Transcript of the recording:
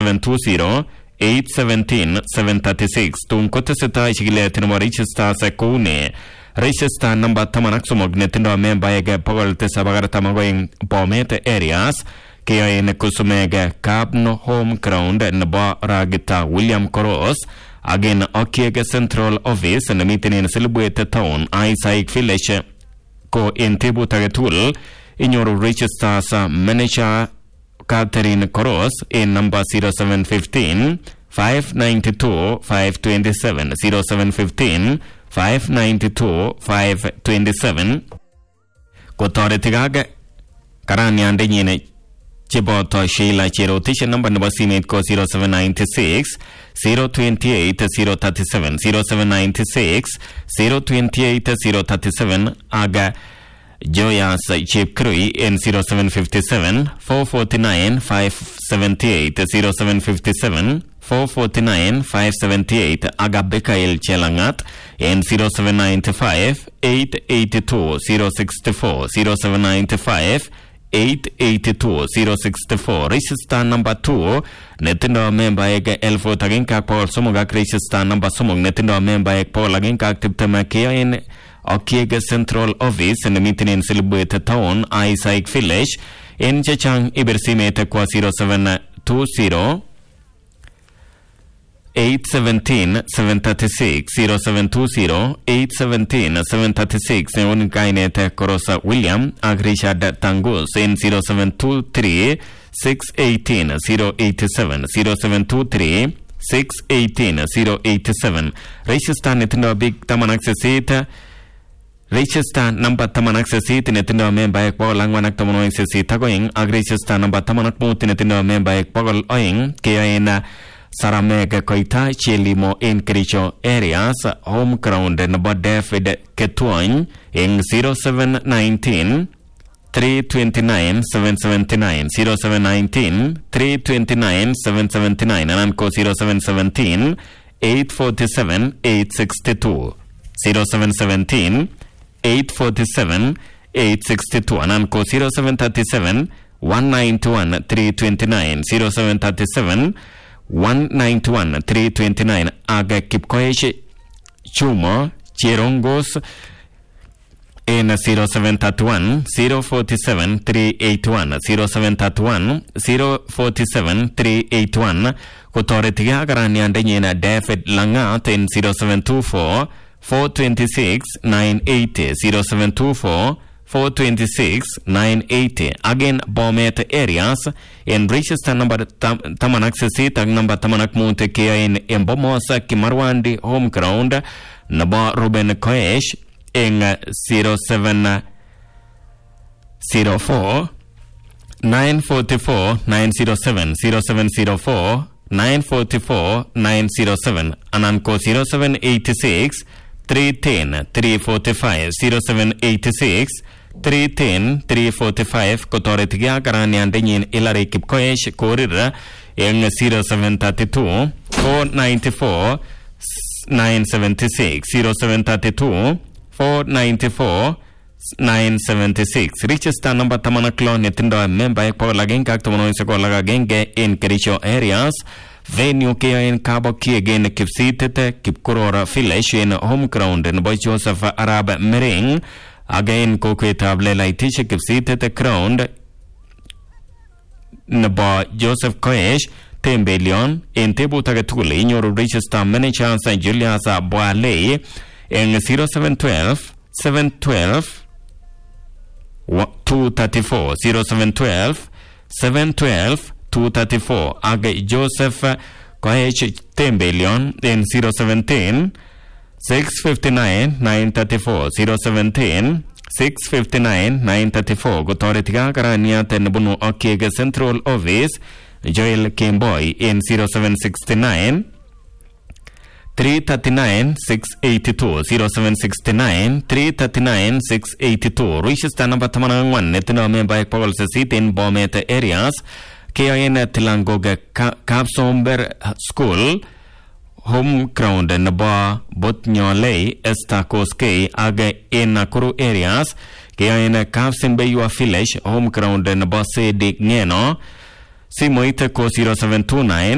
0720 817 736 tun koteseta ichigilet nebo register sekune register number tamanak somok netindo membaek pogol tisabakar tamagoing Bomet areas keyoen kusumege Kabno home ground nebo Ragita William Koros again Okiege Central Office nemiten en Silibwet Town Isaac Village ko en tebut agetugul inyoru registers manager Catherine Koros in number 0715 592 527 0715 592 527 kotoretigage karanyande nyine cheboto Sheila Cherotich number nebo simet ko 0796 028 037 0796 028 037 aga Joyas Chipkrui in 0757 449 578 0757 449 578 aga Bekael Chelangat in 0795 882 064 0795 882 064 register number 2 netindo membaek elfu taginka Paul Somogak register number somog netindo membaek Paul aginka tiptema keyoen Okiege Central Office in the meeting in Silibwet Town Isaac Village in Chechang Ibersimete kwa 0720 817 736 0720 817 736 neon kainete Korosa William ag Richard Tangus in 0723 618 087 0723 618 087 register netindo big tamanak sesita register number tamanak sesita netindo membaek pogol angwanak tamonoing sesita going ag register number tamanak muti netindo membaek pogol oing keyoen Saramega Koita Chelimo in Kericho areas home ground nebo David Ketuany in 0719 329 779 0719 329 779 Ananko 0717 847 862 0717 847 862 Ananko 0737 191 329 0737 191 329 aga Kipkoech Chumo Chirongos in 0731 047 381 0731 047 381 kotoretiga garanyande nyena David Langat in 0724 426 980 0724 426 980 again Bomet areas in register number tamanak sesit ag number tamanak munte kia in Embomosa Kimarwandi home ground nabo Ruben Koesh in 0704 944 907 0704 944 907 Ananko 0786 310 345 0786 310 345 kotoretiga karanyande nyin Ilari Kipkoech Korir in 0732 494 976 0732 494 976 register number tamanaklo netindo member ko laging kak tomono ko lagenge in Kericho areas venue kia in Kabo Kiegen Kipsitete Kipkurora Village in home ground in Boy Joseph Arab Mering again Kokwetable Laitisha Kipsitete ground Nabo Joseph Koesh Tembelion in Tebutagatuli in your register manager St. Julius Boale in 0712 712 234 0712 712 234 ag Joseph Koech Tembelion in 017 659 934 017 659 934 gotoretiga karania tenbunu Okiege Central Office Joel Kimboy in 0769 339 682 0769 339 682 register number tamanangwan netino member Paul Sesit in Bomet areas KIN Tilangoga Kapsomber School home ground naba Botnyole Estakoske aga in Nakuru areas KIN Kapsimbeyu Village home ground naba Sedig Ngeno Simoite ko 0729